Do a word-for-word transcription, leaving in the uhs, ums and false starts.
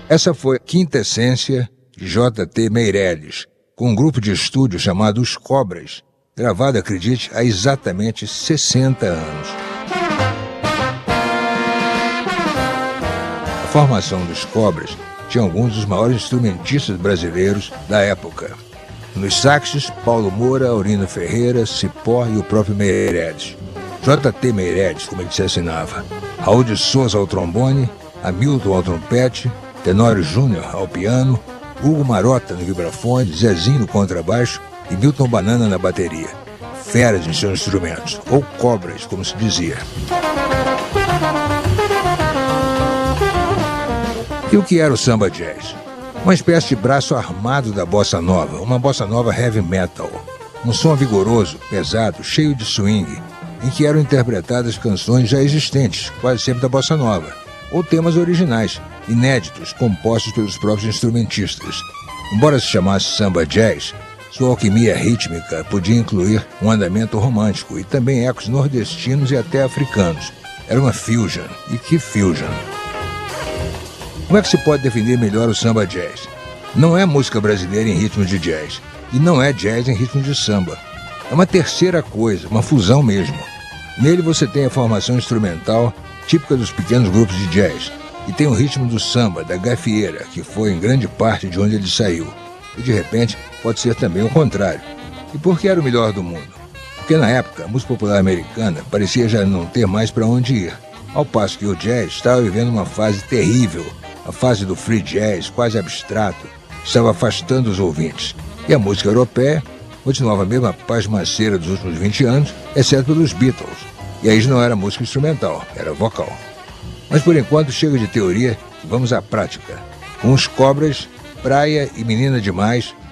Essa foi a quintessência de J T Meireles, com um grupo de estúdio chamado Os Cobras, gravado, acredite, há exatamente sessenta anos. A formação dos Cobras tinha alguns dos maiores instrumentistas brasileiros da época. Nos saxos, Paulo Moura, Aurino Ferreira, Cipó e o próprio Meireles. J T Meireles, como ele se assinava. Raul de Souza ao trombone, Hamilton ao trompete, Tenório Júnior ao piano, Hugo Marota no vibrafone, Zezinho no contrabaixo e Milton Banana na bateria. Feras em seus instrumentos, ou cobras, como se dizia. E o que era o samba jazz? Uma espécie de braço armado da bossa nova, uma bossa nova heavy metal. Um som vigoroso, pesado, cheio de swing, em que eram interpretadas canções já existentes, quase sempre da bossa nova, ou temas originais, inéditos, compostos pelos próprios instrumentistas. Embora se chamasse samba jazz, sua alquimia rítmica podia incluir um andamento romântico e também ecos nordestinos e até africanos. Era uma fusion. E que fusion! Como é que se pode definir melhor o samba jazz? Não é música brasileira em ritmo de jazz, e não é jazz em ritmo de samba. É uma terceira coisa, uma fusão mesmo. Nele você tem a formação instrumental típica dos pequenos grupos de jazz, e tem o ritmo do samba, da gafieira, que foi em grande parte de onde ele saiu. E de repente pode ser também o contrário. E por que era o melhor do mundo? Porque na época a música popular americana parecia já não ter mais para onde ir, ao passo que o jazz estava vivendo uma fase terrível, a fase do free jazz, quase abstrato, estava afastando os ouvintes. E a música europeia continuava a mesma pasmaceira dos últimos vinte anos, exceto pelos Beatles. E aí não era música instrumental, era vocal. Mas por enquanto chega de teoria e vamos à prática. Com os Cobras, Praia e Menina Demais,